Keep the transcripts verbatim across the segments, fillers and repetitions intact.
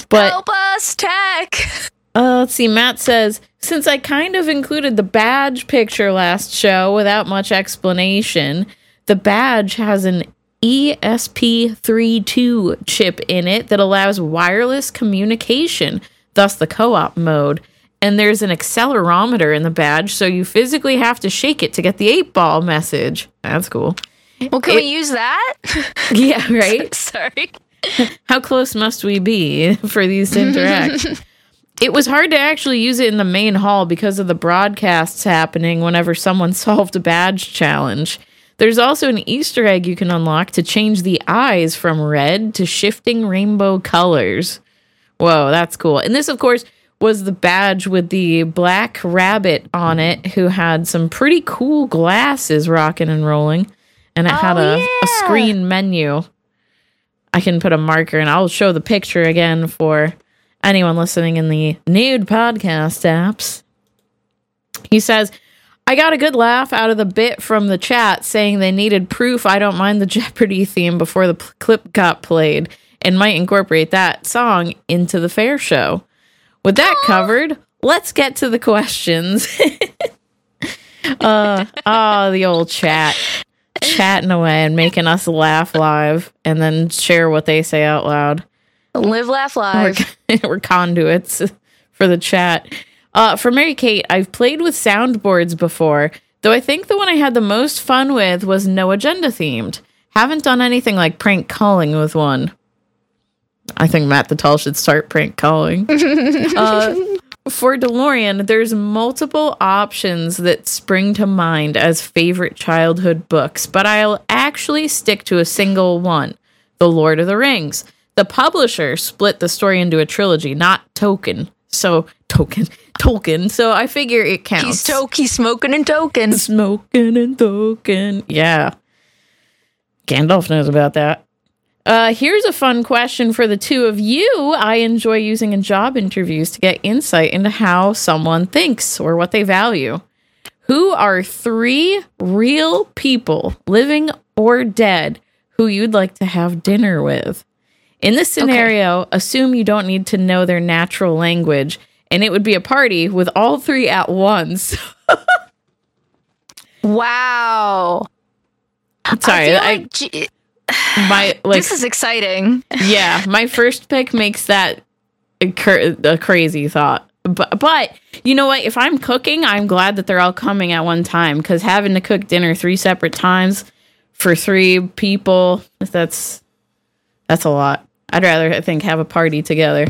But, help us, tech. Uh, let's see. Matt says, since I kind of included the badge picture last show without much explanation, the badge has an E S P thirty-two chip in it that allows wireless communication, thus the co-op mode. And there's an accelerometer in the badge, so you physically have to shake it to get the eight ball message. That's cool. Well, can It- we use that? Yeah, right? Sorry. How close must we be for these to interact? It was hard to actually use it in the main hall because of the broadcasts happening whenever someone solved a badge challenge. There's also an Easter egg you can unlock to change the eyes from red to shifting rainbow colors. Whoa, that's cool. And this, of course, was the badge with the black rabbit on it who had some pretty cool glasses rocking and rolling. And it Oh, had a, yeah. a screen menu. I can put a marker and I'll show the picture again for anyone listening in the nude podcast apps. He says, I got a good laugh out of the bit from the chat saying they needed proof I don't mind the Jeopardy theme before the p- clip got played and might incorporate that song into the fair show. With that covered, let's get to the questions. uh, oh, the old chat. Chatting away and making us laugh live and then share what they say out loud. Live, laugh, live. We're, we're conduits for the chat. Uh, for Mary Kate, I've played with soundboards before, though I think the one I had the most fun with was No Agenda themed. Haven't done anything like prank calling with one. I think Matt the Tall should start prank calling. uh, for DeLorean, there's multiple options that spring to mind as favorite childhood books, but I'll actually stick to a single one, The Lord of the Rings. The publisher split the story into a trilogy, not Tolkien. So, Tolkien. Tolkien. So I figure it counts. He's toke, he's smoking and token. Smoking and Tolkien. Yeah. Gandalf knows about that. Uh, here's a fun question for the two of you. I enjoy using in job interviews to get insight into how someone thinks or what they value. Who are three real people, living or dead, who you'd like to have dinner with? In this scenario, okay. Assume you don't need to know their natural language, and it would be a party with all three at once. Wow. Sorry, I, I, like G- my like this is exciting. Yeah, my first pick makes that a, cur- a crazy thought. But but you know what? If I'm cooking, I'm glad that they're all coming at one time, because having to cook dinner three separate times for three people, that's that's a lot. I'd rather, I think, have a party together.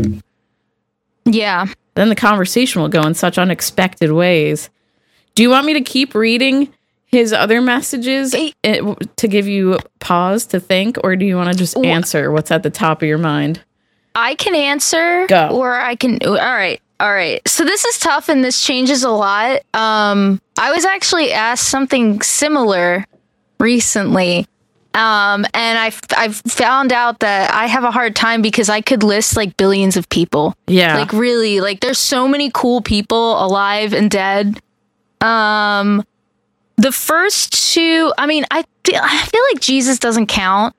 Yeah. Then the conversation will go in such unexpected ways. Do you want me to keep reading his other messages it, to give you pause to think, or do you want to just answer what's at the top of your mind? I can answer. Go. Or I can... All right. All right. So this is tough, and this changes a lot. Um, I was actually asked something similar recently. Um, and I I've found out that I have a hard time because I could list like billions of people. Yeah. Like really, like there's so many cool people alive and dead. Um, the first two, I mean, I feel, I feel like Jesus doesn't count.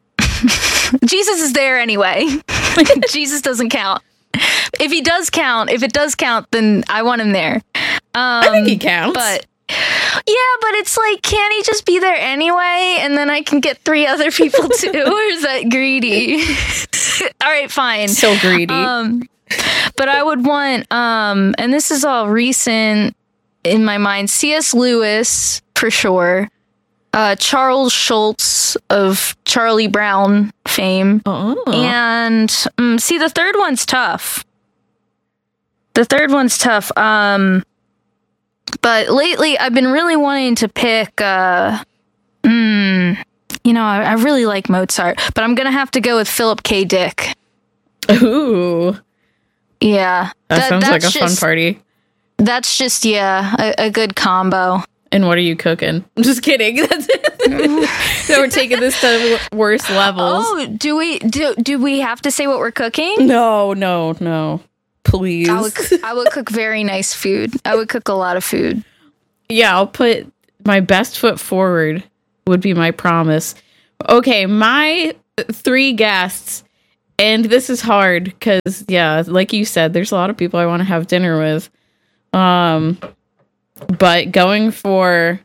Jesus is there anyway. Jesus doesn't count. If he does count, if it does count, then I want him there. Um, I think he counts. But yeah, but it's like, can't he just be there anyway? And then I can get three other people too? Or is that greedy? All right, fine. So greedy. Um, but I would want, um, and this is all recent in my mind, C S Lewis, for sure. Uh, Charles Schultz of Charlie Brown fame. Oh. And um, see, the third one's tough. The third one's tough. Um, but lately, I've been really wanting to pick. Uh, mm, you know, I, I really like Mozart, but I'm gonna have to go with Philip K. Dick. Ooh. Yeah, That, that sounds like a just, fun party. That's just yeah, a, a good combo. And what are you cooking? I'm just kidding. That's so we're taking this to worse levels. Oh, do we do do we have to say what we're cooking? No, no, no. Please. I would, I would cook very nice food. I would cook a lot of food. Yeah, I'll put my best foot forward, would be my promise. Okay, my three guests, and this is hard because, yeah, like you said, there's a lot of people I want to have dinner with. Um, but going for,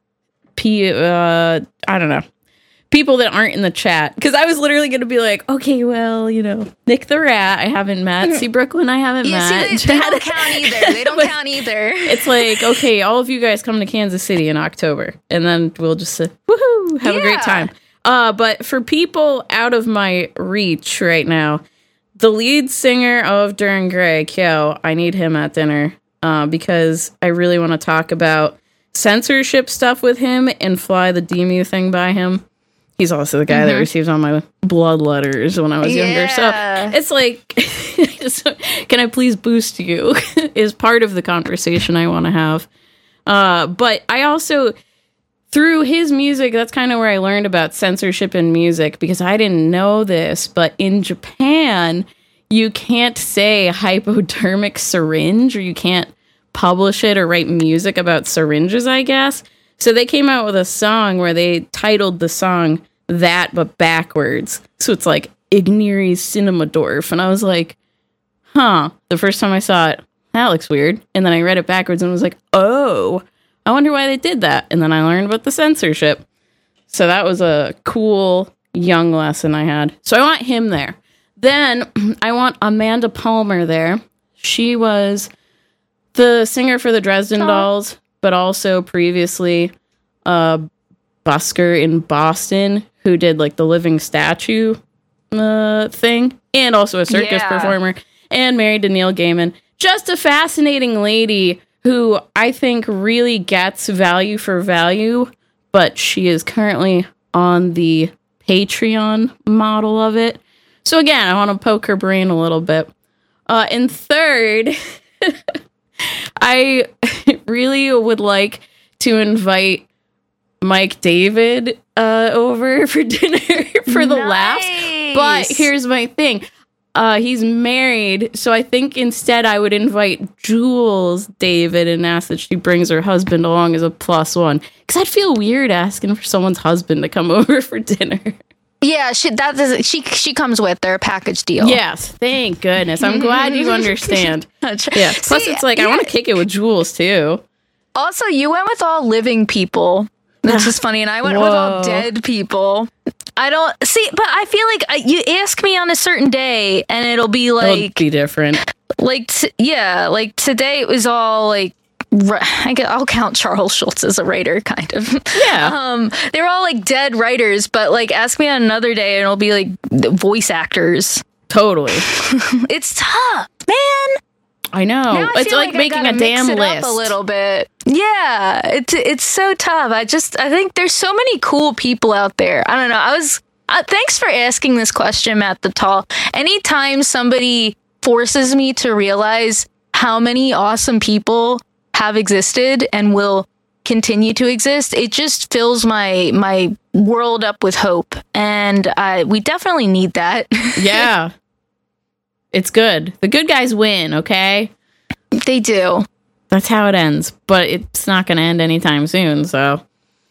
P, uh, I don't know, people that aren't in the chat, because I was literally going to be like, okay, well, you know, Nick the Rat, I haven't met. See, Brooklyn, I haven't yeah, met. See, they, they don't count either. They don't count either. It's like, okay, all of you guys come to Kansas City in October, and then we'll just say, woohoo, have yeah. a great time. Uh, but for people out of my reach right now, the lead singer of Duran Gray, Kyo, I need him at dinner uh, because I really want to talk about censorship stuff with him and fly the D M U thing by him. He's also the guy mm-hmm. that receives all my blood letters when I was yeah. younger. So it's like, can I please boost you is part of the conversation I want to have. Uh, but I also, through his music, that's kind of where I learned about censorship in music, because I didn't know this, but in Japan, you can't say hypodermic syringe, or you can't publish it or write music about syringes, I guess. So they came out with a song where they titled the song that, but backwards. So it's like Igniris Cinemadorf. And I was like, huh. The first time I saw it, that looks weird. And then I read it backwards and was like, oh, I wonder why they did that. And then I learned about the censorship. So that was a cool young lesson I had. So I want him there. Then I want Amanda Palmer there. She was the singer for the Dresden oh. Dolls, but also previously a busker in Boston who did like the living statue uh, thing, and also a circus yeah. performer, and married to Neil Gaiman. Just a fascinating lady who I think really gets value for value, but she is currently on the Patreon model of it. So again, I want to poke her brain a little bit. Uh, and third, I really would like to invite Mike David uh, over for dinner for the nice. laughs. But here's my thing. Uh, he's married, so I think instead I would invite Jules David and ask that she brings her husband along as a plus one. Because I'd feel weird asking for someone's husband to come over for dinner. Yeah, she that is, she she comes with their package deal. Yes, thank goodness. I'm glad you understand. Yeah. Plus, See, it's like, yeah. I want to kick it with Jules, too. Also, you went with all living people. This is funny, and I went Whoa. with all dead people. I don't see, but I feel like uh, you ask me on a certain day, and it'll be like It'll be different. Like t- yeah, like today it was all like I get, I'll count Charles Schultz as a writer, kind of. Yeah. Um, they were all like dead writers, but like ask me on another day, and it'll be like voice actors. Totally. It's tough, man. I know. Now I it's like, like making a damn mix it list. Up a little bit. Yeah, it's it's so tough. I just I think there's so many cool people out there. I don't know. I was uh, thanks for asking this question, Matt the Tall. Anytime somebody forces me to realize how many awesome people have existed and will continue to exist, it just fills my my world up with hope, and uh, we definitely need that. Yeah. It's good. The good guys win, okay? They do. That's how it ends. But it's not going to end anytime soon, so.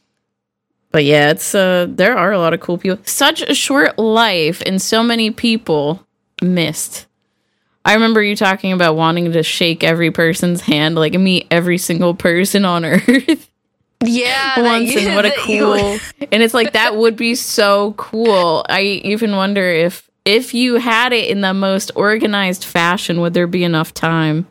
But yeah, it's uh, there are a lot of cool people. Such a short life, and so many people missed. I remember you talking about wanting to shake every person's hand, like meet every single person on Earth. Yeah. Once, that, and what a cool. You... and it's like, that would be so cool. I even wonder if If you had it in the most organized fashion, would there be enough time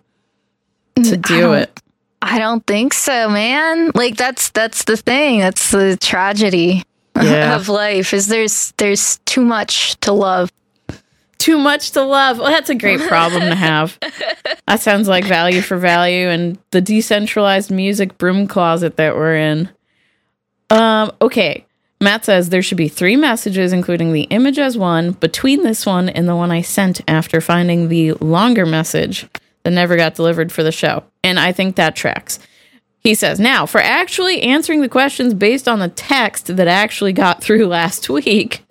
to do I it? I don't think so, man. Like that's that's the thing. That's the tragedy yeah. of life. Is there's there's too much to love. Too much to love. Well, that's a great problem to have. That sounds like value for value and the decentralized music broom closet that we're in. Um. Okay. Matt says there should be three messages, including the image as one, between this one and the one I sent after finding the longer message that never got delivered for the show. And I think that tracks. He says, now, for actually answering the questions based on the text that actually got through last week,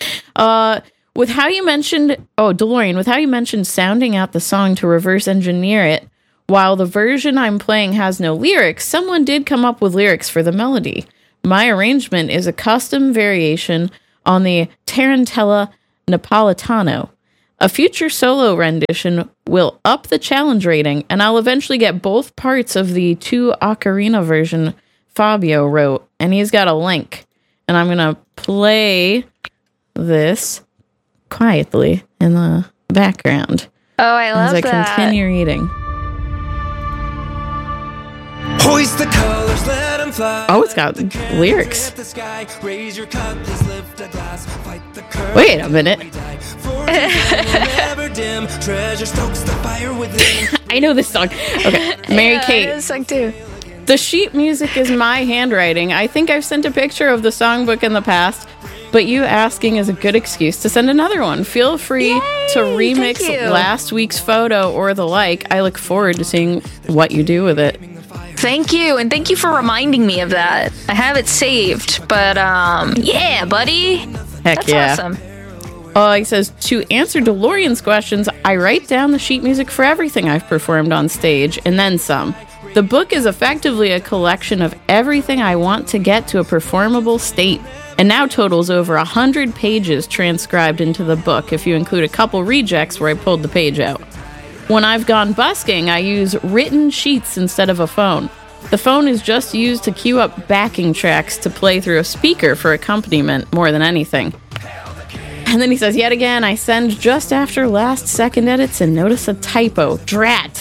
uh, with how you mentioned, oh, DeLorean, with how you mentioned sounding out the song to reverse engineer it, while the version I'm playing has no lyrics, someone did come up with lyrics for the melody. My arrangement is a custom variation on the Tarantella Napolitano. A future solo rendition will up the challenge rating, and I'll eventually get both parts of the two ocarina version Fabio wrote, and he's got a link. And I'm going to play this quietly in the background. Oh, I love as I that. continue reading. Hoist the colors, let them fly. Oh, it's got lyrics. Wait a minute. I know this song. Okay, Mary yeah, Kate. This song too. The sheet music is my handwriting. I think I've sent a picture of the songbook in the past, but you asking is a good excuse to send another one. Feel free Yay, to remix last week's photo or the like. I look forward to seeing what you do with it. Thank you, and thank you for reminding me of that. I have it saved, but um, yeah, buddy. Heck That's yeah. awesome. Uh, he says, to answer DeLorean's questions, I write down the sheet music for everything I've performed on stage, and then some. The book is effectively a collection of everything I want to get to a performable state, and now totals over one hundred pages transcribed into the book, if you include a couple rejects where I pulled the page out. When I've gone busking, I use written sheets instead of a phone. The phone is just used to cue up backing tracks to play through a speaker for accompaniment more than anything. And then he says, yet again, I send just after last second edits and notice a typo. Drat.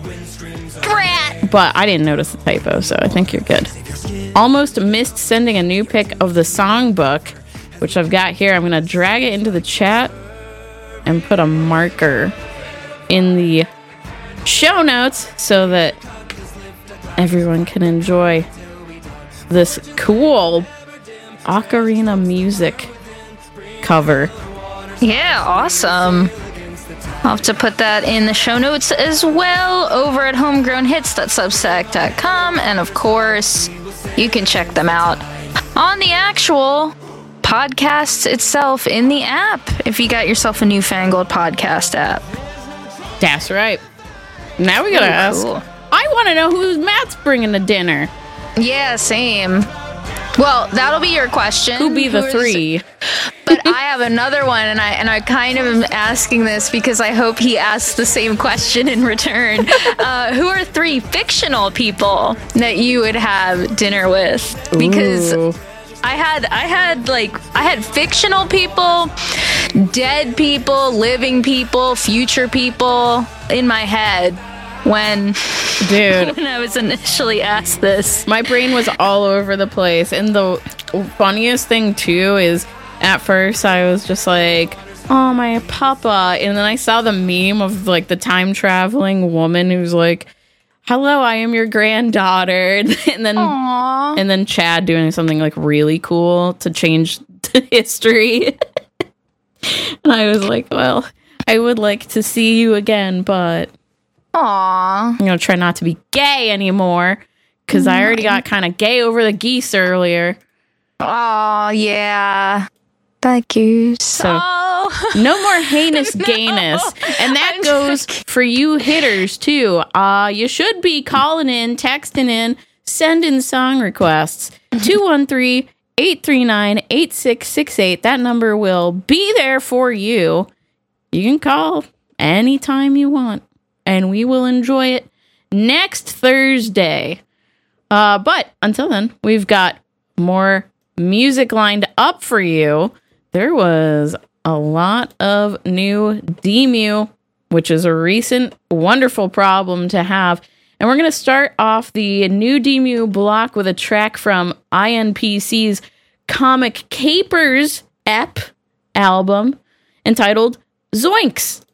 Drat. But I didn't notice the typo, so I think you're good. Almost missed sending a new pic of the songbook, which I've got here. I'm going to drag it into the chat and put a marker in the show notes so that everyone can enjoy this cool ocarina music cover. Yeah, awesome. I'll have to put that in the show notes as well over at homegrown hits dot substack dot com, and of course, you can check them out on the actual podcast itself in the app if you got yourself a newfangled podcast app. That's right. Now we gotta Ooh, ask. cool. I want to know who Matt's bringing to dinner. Yeah, same. Well, that'll be your question. Who be the Who's- three? But I have another one, and I and I kind of am asking this because I hope he asks the same question in return. Uh, who are three fictional people that you would have dinner with? Because Ooh. I had I had like I had fictional people, dead people, living people, future people in my head when Dude. when I was initially asked this. My brain was all over the place. And the funniest thing, too, is at first I was just like, oh, my papa. And then I saw the meme of, like, the time-traveling woman who's like, hello, I am your granddaughter. And then, Aww. and then Chad doing something, like, really cool to change history. And I was like, well, I would like to see you again, but Aww. I'm going to try not to be gay anymore because I already got kind of gay over the geese earlier. Oh, yeah. Thank you. So, oh. no more heinous gayness. And that I'm goes for you hitters, too. Uh, you should be calling in, texting in, sending song requests. two one three, eight three nine, eight six six eight. That number will be there for you. You can call anytime you want, and we will enjoy it next Thursday. Uh, but until then, we've got more music lined up for you. There was a lot of new D M U, which is a recent wonderful problem to have. And we're going to start off the new D M U block with a track from I N P C's Comic Capers E P album entitled Zoinks.